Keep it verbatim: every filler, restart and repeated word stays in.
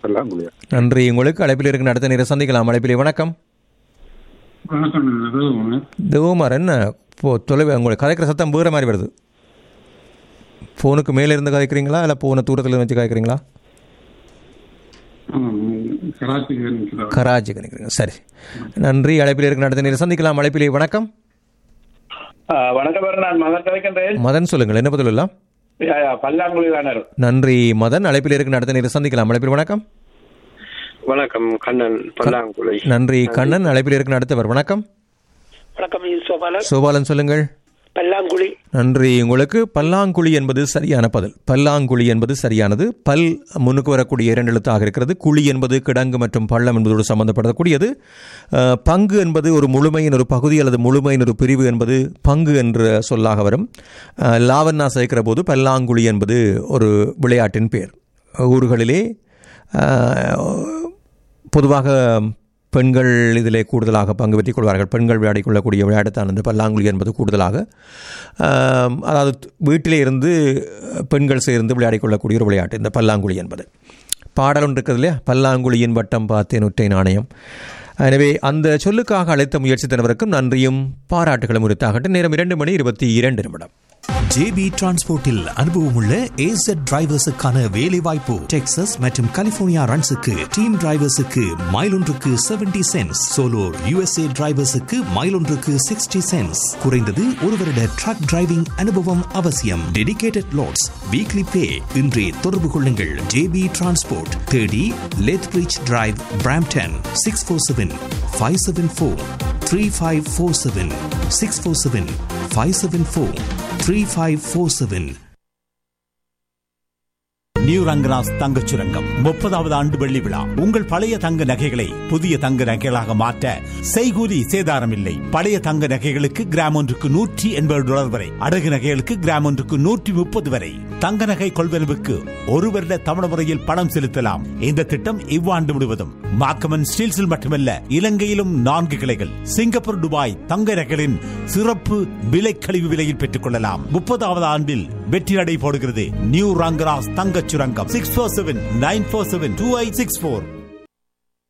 பல்லாங்குழியா. நன்றி உங்களுக்கு. அழைப்பில் இருக்க அடுத்த நேரம் சந்திக்கலாம். அழைப்பிலே வணக்கம். வணக்கம். தேவமாறன், இப்போ தொலைவு உங்களுக்கு கதைக்கிற சத்தம் வேறு மாதிரி வருது. ஃபோனுக்கு மேலே இருந்து கதைக்கிறீங்களா இல்லை ஃபோனை தூரத்தில் வச்சு கதைக்கிறீங்களா? கராச்சி கணிக்கிறீங்க. சரி, நன்றி. அழைப்பில் இருக்க அடுத்த நேரம் சந்திக்கலாம். அழைப்பிலே வணக்கம். வணக்கம், நான் மதன் கதைக்கின்றேன். மதன் சொல்லுங்கள், என்ன பதில் எல்லாம்? பல்லாங்குழி தானர். நன்றி மதன். அழைப்பில் இருக்க அடுத்த நேரம் சந்திக்கலாம். அழைப்பில் வணக்கம். வணக்கம் கண்ணன், பல்லாங்குழி. நன்றி கண்ணன். அழைப்பில் இருக்க அடுத்தவர் வணக்கம். வணக்கம் சோபாலன். சோபாலன் சொல்லுங்கள். பல்லாங்குழி. நன்றி உங்களுக்கு. பல்லாங்குழி என்பது சரியான பதில். பல்லாங்குழி என்பது சரியானது. பல் முன்னுக்கு வரக்கூடிய இரண்டு எழுத்தாக இருக்கிறது. குழி என்பது கிடங்கு மற்றும் பள்ளம் என்பதோடு சம்பந்தப்படக்கூடியது. பங்கு என்பது ஒரு முழுமையின் ஒரு பகுதி அல்லது முழுமையின் ஒரு பிரிவு என்பது பங்கு என்ற சொல்லாக வரும். லாவண்ணா சேர்க்கிற போது பல்லாங்குழி என்பது ஒரு விளையாட்டின் பேர். ஊர்களிலே பொதுவாக பெண்கள் இதிலே கூடுதலாக பங்கு பெற்றுக் கொள்வார்கள். பெண்கள் விளையாடி கொள்ளக்கூடிய விளையாட்டுத்தான் இந்த பல்லாங்குழி என்பது கூடுதலாக. அதாவது வீட்டிலே இருந்து பெண்கள் சேர்ந்து விளையாடி கொள்ளக்கூடிய ஒரு விளையாட்டு இந்த பல்லாங்குழி என்பது. பாடல் ஒன்று இருக்கிறது இல்லையா, பல்லாங்குழியின் வட்டம் பார்த்தேன் ஒற்றை நாணயம். எனவே அந்த சொல்லுக்காக அழைத்த முயற்சி தனவருக்கும் நன்றியும் பாராட்டுகளும் உரித்தாகட்டும். நேரம் இரண்டு மணி இருபத்தி இரண்டு நிமிடம். ஜேபி டிரான்ஸ்போர்ட்டில் அனுபவமுள்ள ஏசட் டிரைவர்ஸுக்கான வேலை வாய்ப்பு. டெக்சாஸ் மற்றும் கலிபோர்னியா ரன்ஸுக்கு டீம் டிரைவர்ஸுக்கு மைல் ஒன்றுக்கு seventy cents, solo USA டிரைவர்ஸுக்கு mile ஒன்றுக்கு சிக்ஸ்டி சென்ட்ஸ். குறைந்தது ஒரு வருட ட்ரக் டிரைவிங் அனுபவம் அவசியம். டெடிகேட்டட் லோட்ஸ், வீக்லி பே. இன்றே தொடர்பு கொள்ளுங்கள். JP transport, thirty லெத்பிரிட்ஜ் drive, Brampton. Six four seven five seven four three five four seven six four seven five seven four three five four seven. New Rangaraj தங்கச் சுரங்கம் முப்பதாவது ஆண்டு வெள்ளி விழா. உங்கள் பழைய தங்க நகைகளை புதிய தங்க நகைகளாக மாற்ற செய்கூலி சேதாரம் இல்லை. பழைய தங்க நகைகளுக்கு கிராம் ஒன்றுக்கு நூற்றி எண்பது டாலர் வரை, அடகு நகைகளுக்கு கிராம் ஒன்றுக்கு நூற்றி முப்பது வரை. தங்க நகை கொள்வனவுக்கு ஒரு வருட தமிழ் முறையில் பணம் செலுத்தலாம். இந்த திட்டம் இவ்வாண்டு முழுவதும் மாக்கமன் ஸ்டீல்ஸில் மட்டுமல்ல, இலங்கையிலும் நான்கு கிளைகள். சிங்கப்பூர், துபாய் தங்க நகைகளின் சிறப்பு விலை கழிவு விலையில் பெற்றுக் கொள்ளலாம். முப்பதாவது ஆண்டில் வெற்றி நடை போடுகிறது நியூ ரங்கராஜ் தங்கச் சுரங்கம். Six four seven nine four seven two eight six four.